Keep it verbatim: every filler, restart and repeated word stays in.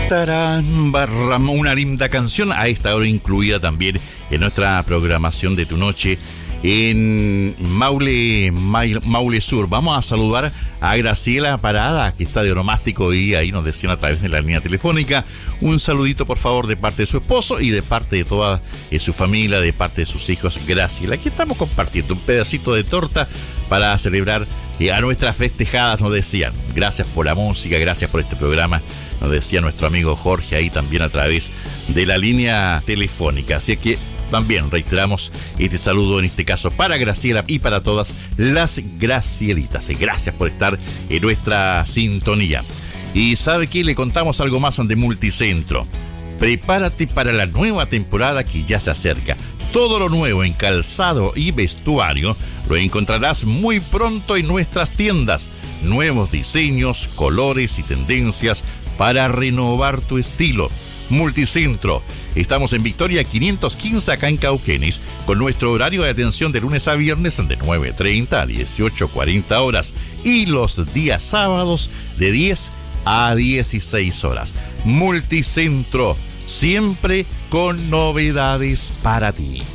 Tarán, barra, una linda canción a esta hora incluida también en nuestra programación de tu noche en Maule, Maule Sur. Vamos a saludar a Graciela Parada, que está de onomástico y ahí nos decían a través de la línea telefónica. Un saludito por favor de parte de su esposo y de parte de toda eh, su familia, de parte de sus hijos. Graciela, aquí estamos compartiendo un pedacito de torta para celebrar eh, a nuestras festejadas, nos decían. Gracias por la música, gracias por este programa, nos decía nuestro amigo Jorge ahí también a través de la línea telefónica. Así que también reiteramos este saludo en este caso para Graciela y para todas las Gracielitas. Gracias por estar en nuestra sintonía. Y ¿sabe qué? Le contamos algo más de Multicentro. Prepárate para la nueva temporada que ya se acerca. Todo lo nuevo en calzado y vestuario lo encontrarás muy pronto en nuestras tiendas. Nuevos diseños, colores y tendencias para renovar tu estilo. Multicentro. Estamos en Victoria quinientos quince acá en Cauquenes, con nuestro horario de atención de lunes a viernes de nueve treinta a dieciocho cuarenta horas y los días sábados de diez a dieciséis horas. Multicentro, siempre con novedades para ti.